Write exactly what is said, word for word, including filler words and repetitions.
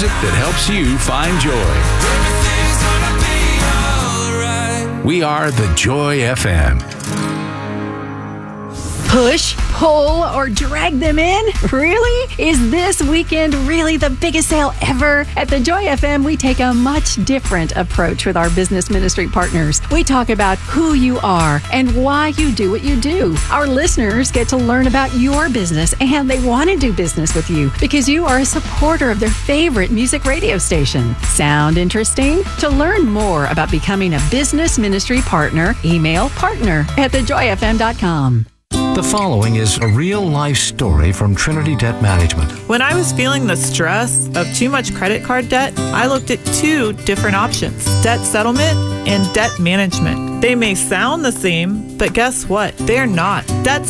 music that helps you find joy. We are the Joy F M. Push, pull, or drag them in? Really? Is this weekend really the biggest sale ever? At the Joy F M, we take a much different approach with our business ministry partners. We talk about who you are and why you do what you do. Our listeners get to learn about your business, and they want to do business with you because you are a supporter of their favorite music radio station. Sound interesting? To learn more about becoming a business ministry partner, email partner at the joy f m dot com. The following is a real-life story from Trinity Debt Management. When I was feeling the stress of too much credit card debt, I looked at two different options: debt settlement and debt management. They may sound the same, but guess what? They're not. Debt